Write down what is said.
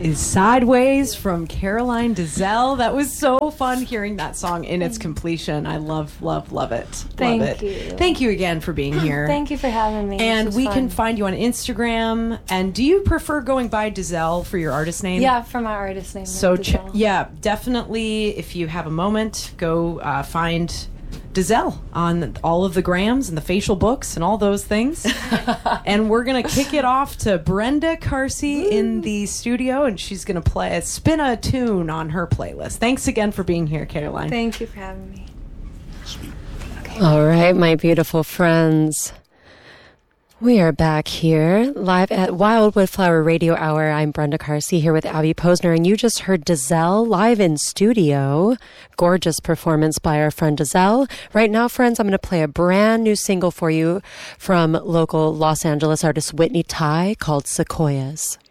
is Sideways from Caroline Dizelle. That was so fun hearing that song in its completion. I love it. Thank you. Thank you again for being here. Thank you for having me. And we can find you on Instagram. And do you prefer going by Dizelle for your artist name? Yeah, for my artist name. So, definitely, if you have a moment, go find Dizelle on all of the grams and the facial books and all those things. And we're going to kick it off to Brenda Carsey in the studio, and she's going to spin a tune on her playlist. Thanks again for being here, Caroline. Thank you for having me. Okay. All right, my beautiful friends. We are back here live at Wildwood Flower Radio Hour. I'm Brenda Carsey here with Abby Posner, and you just heard Dizelle live in studio. Gorgeous performance by our friend Dizelle. Right now, friends, I'm going to play a brand new single for you from local Los Angeles artist Whitney Tai called Sequoias.